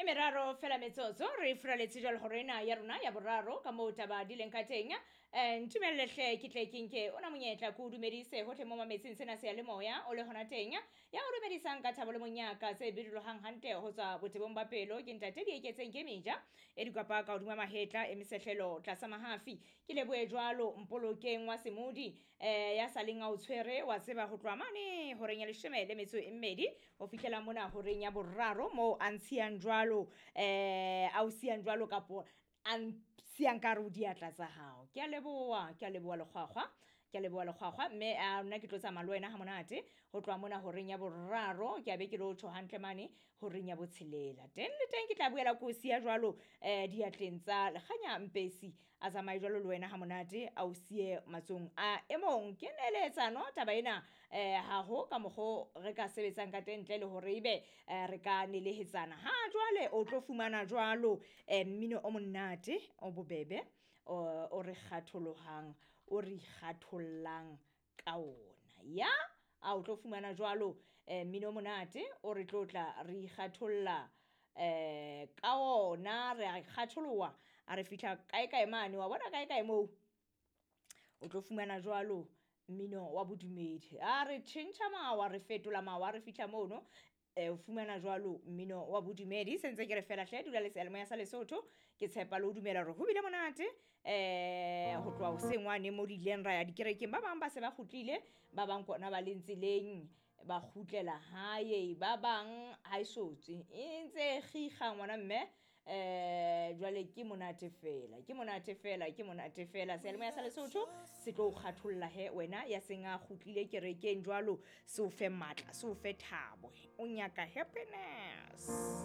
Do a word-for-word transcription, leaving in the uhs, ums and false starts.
meraro fela metsotso re furaletse jalo hore na ya rona ya boraro ka mo taba di leng ka teng eh ntumelle hle ke tle kinke ona monyetla ku dumedise hohle mo mametseng sena se ya le moya o le hona teng ya o dumedisang ka thabo le monyaka se bidulo hang hante ho tsa botebong ba pelo ke ntate di eketseng ke meja e di kwapa ka hoduma mahetla e mesehlelo tlasa mahafi ke le boe jwalo mpolokeng wa semudi eh ya saleng a o tshwere wa tseba ho tlwa mane hore nya leshemele metso e mmedi ho fihlela mona hore nya boraro mo antsiang jwalo eh au siang jwalo kapo an siang ka ru diatla tsa hao ke a leboa ke a leboa lekgwakgwa ke a leboa lekgwakgwa mme a nna ke tlotsa malwena ha monate ho tloa mona ho reng ya boraro ke a be ke lo tjho hantle mane ho reng ya botshelela teng le teng ke tla buela kosi ya jwalo eh diatleng tsa lekganya mpesi a tsamaye jwalo le wena ha monate a o sie matsong a emong ke neletsa no taba ena eh ha ho ka mogo re ka sebetsang ka teng ntle le hore ibe re ka nelehetsana ha jwale o tlo fumana jwalo eh mmino o monate o bobebe o re kgatholohang o re kgathollang ka ona ya a o tlo fumana jwalo eh mmino monate o re tlotla re ikgatholla eh ka ona re kgatholoha a re fihla kae kae mane wa bona kae kae mo o tlo fumana jwalo mmino wa bodumedi a re tjhentjha mawa re fetola mawa re fihla mono e o fumana jwalo mmino wa bodumedi sentse ke re fela hle dula le selemo ya sa Lesotho ke tshepa lo dumela re ho bile monate eh ho tloa ho sengwane mo dileng ra ya dikerekeng ba bang ba se ba kgutlile ba bang kona ba lentseleng ba kgutlela hae ba bang ha isotswe e ntse khiga ngwana mme eh jwale ke monate fela ke monate fela ke monate fela selemo ya sa Lesotho se tlo kgatholla he wena ya senga kgutlile kerekeng jwalo se o fe matla se o fe thabo o nyaka happiness.